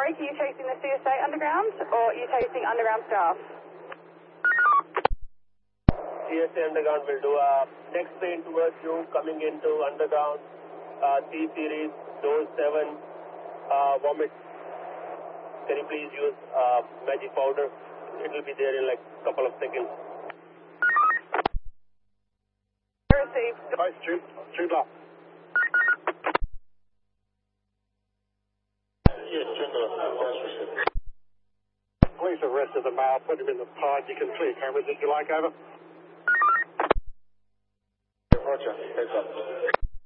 Warwick, are you chasing the CSA underground or are you chasing underground staff? CSA underground will do a next train towards you, coming into underground, C-series, door 7, vomit. Can you please use magic powder? It will be there in like a couple of seconds. Received. Base tube up. Yes, received. Police arrested the male, put him in the pod. You can clear cameras if you like, over. Roger, heads up.